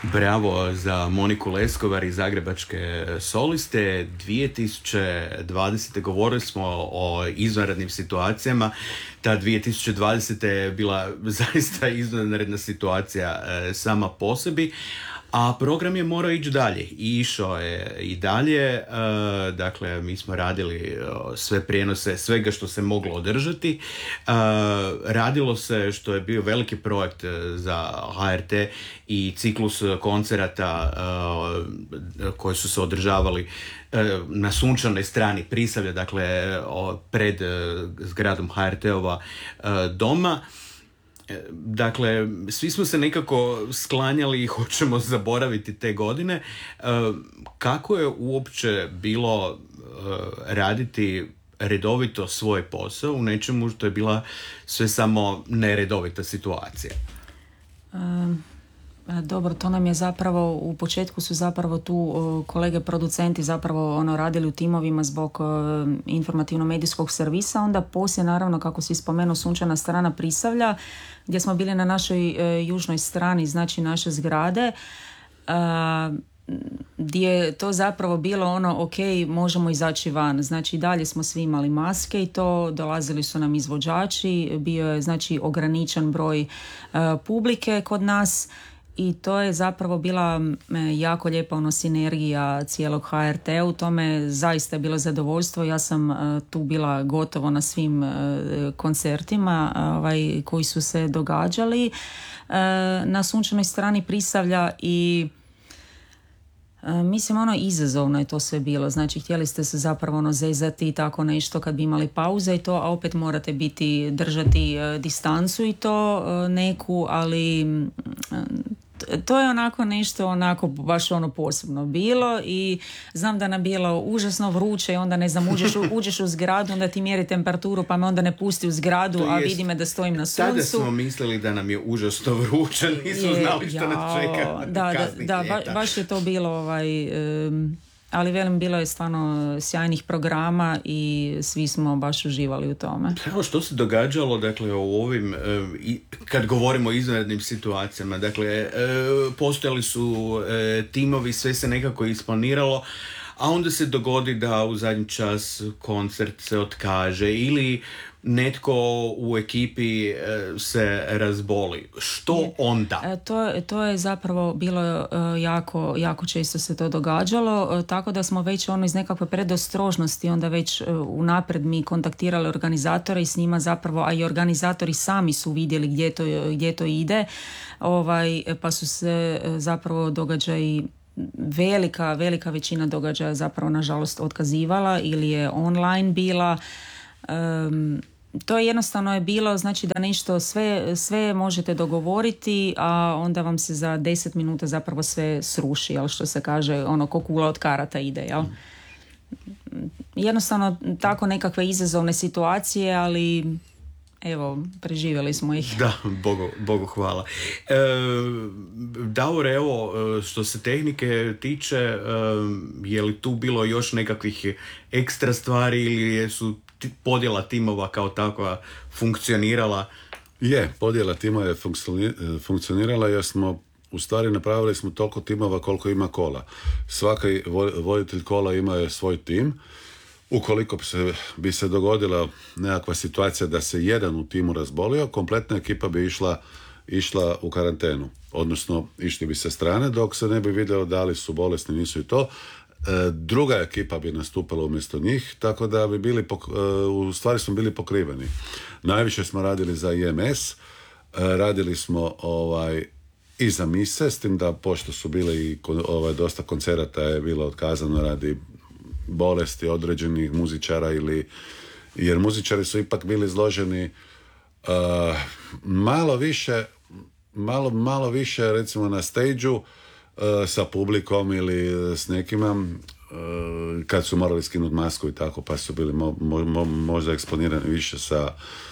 Bravo za Moniku Leskovar i Zagrebačke soliste. 2020. govorili smo o izvanrednim situacijama. Ta 2020. je bila zaista izvanredna situacija sama po sebi, a program je morao ići dalje i išao je i dalje. Dakle, mi smo radili sve prijenose, svega što se moglo održati. Radilo se, što je bio veliki projekt za HRT, i ciklus koncerata koji su se održavali na sunčanoj strani Prisavlja, dakle pred zgradom HRT-ova doma. Dakle, svi smo se nekako sklanjali i hoćemo zaboraviti te godine. Kako je uopće bilo raditi redovito svoj posao u nečemu što je bila sve samo neredovita situacija? Dobro, to nam je zapravo, u početku su zapravo tu kolege producenti zapravo radili u timovima zbog informativno-medijskog servisa, onda poslije naravno, kako si spomenuo, sunčana strana Prisavlja, gdje smo bili na našoj južnoj strani, znači naše zgrade, gdje je to zapravo bilo ok, možemo izaći van, znači dalje smo svi imali maske i to, dolazili su nam izvođači, bio je znači ograničen broj publike kod nas. I to je zapravo bila jako lijepa sinergija cijelog HRT-a. U tome zaista je bilo zadovoljstvo. Ja sam tu bila gotovo na svim koncertima koji su se događali na sunčanoj strani Prisavlja i mislim, izazovno je to sve bilo. Znači, htjeli ste se zapravo zezati i tako nešto kad bi imali pauze i to, a opet morate držati distancu i to neku, ali to je nešto baš posebno bilo i znam da nam bilo užasno vruće i onda ne znam, uđeš u zgradu, onda ti mjeri temperaturu pa me onda ne pusti u zgradu, a vidi me da stojim na suncu. Tada smo mislili da nam je užasno vruće, nismo znali što nas čeka. Baš je to bilo ali velim, bilo je stvarno sjajnih programa i svi smo baš uživali u tome. Evo što se događalo, dakle, u ovim, kad govorimo o izvanrednim situacijama, dakle, postojali su timovi, sve se nekako isplaniralo, a onda se dogodi da u zadnji čas koncert se otkaže ili netko u ekipi se razboli. Što onda? To je zapravo bilo jako često se to događalo, tako da smo već iz nekakve predostrožnosti onda već unaprijed mi kontaktirali organizatore i s njima zapravo, a i organizatori sami su vidjeli gdje to ide, pa su se zapravo događaji, velika većina događaja zapravo nažalost otkazivala ili je online bila. To je jednostavno bilo, znači da nešto sve možete dogovoriti, a onda vam se za 10 minuta zapravo sve sruši, jel, što se kaže, ko kula od karata ide, jel? Jednostavno tako nekakve izazovne situacije, ali evo, preživjeli smo ih. Da, Bogu hvala. Davor, evo, što se tehnike tiče, je li tu bilo još nekakvih ekstra stvari ili su podjela timova kao takva funkcionirala? Podjela timova je funkcionirala jer smo u stvari napravili smo toliko timova koliko ima kola. Svaki voditelj kola ima svoj tim. Ukoliko bi se dogodila nekakva situacija da se jedan u timu razbolio, kompletna ekipa bi išla u karantenu. Odnosno, išli bi sa strane dok se ne bi vidjelo da li su bolesni, nisu i to. Druga ekipa bi nastupala umjesto njih, tako da bi u stvari smo bili pokriveni. Najviše smo radili za IMS, radili smo i za mise, s tim da pošto su bile i dosta koncerata je bilo otkazano radi bolesti određenih muzičara jer muzičari su ipak bili izloženi malo više recimo na stage-u sa publikom ili s nekima kad su morali skinuti masku i tako, pa su bili možda eksponirani više sa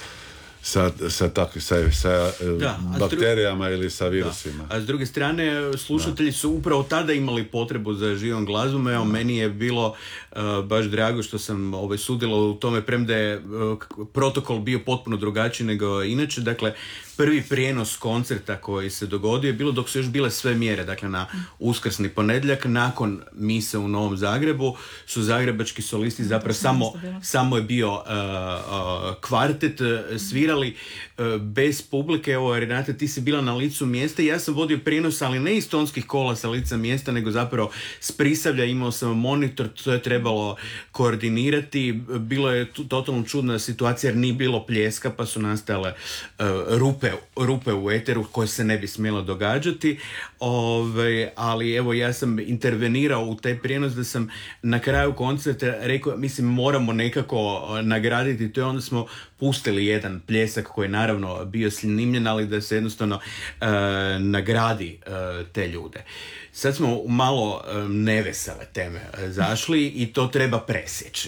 bakterijama ili sa virusima. Da. A s druge strane, slušatelji su upravo tada imali potrebu za živom glazbom. Evo, meni je bilo baš drago što sam sudjelovao u tome, premda je protokol bio potpuno drugačiji nego inače. Dakle, prvi prijenos koncerta koji se dogodio je bilo dok su još bile sve mjere, dakle na uskrsni ponedjeljak, nakon mise u Novom Zagrebu su zagrebački solisti zapravo samo je bio kvartet, svirali bez publike. Evo, Renata, ti si bila na licu mjesta i ja sam vodio prijenos, ali ne iz tonskih kola sa lica mjesta, nego zapravo s Prisavlja, imao sam monitor, to je trebalo koordinirati. Bilo je totalno čudna situacija jer nije bilo pljeska, pa su nastale rupe u eteru koje se ne bi smjelo događati. Ali evo, ja sam intervenirao u taj prijenos da sam na kraju koncerta rekao, mislim, moramo nekako nagraditi to, i onda smo pustili jedan pljesak koji je naravno bio snimljen, ali da se jednostavno nagradi te ljude. Sad smo u malo nevesele teme zašli i to treba presjeći.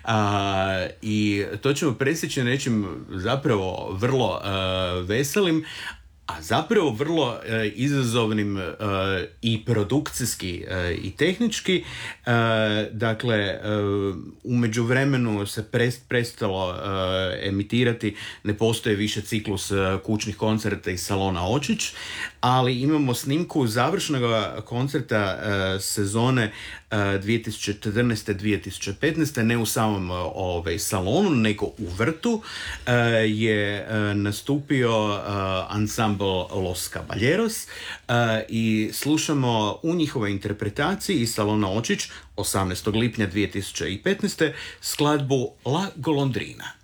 I to ćemo presjeći nečim zapravo vrlo veselim, a zapravo vrlo izazovnim i produkcijski i tehnički. Dakle, u međuvremenu se prestalo emitirati, ne postoji više ciklus kućnih koncerta iz salona Očić, ali imamo snimku završnog koncerta sezone 2014-2015, ne u samom salonu, nego u vrtu je nastupio ansambl Los Caballeros i slušamo u njihovoj interpretaciji iz salona Očić 18. lipnja 2015. skladbu La Golondrina.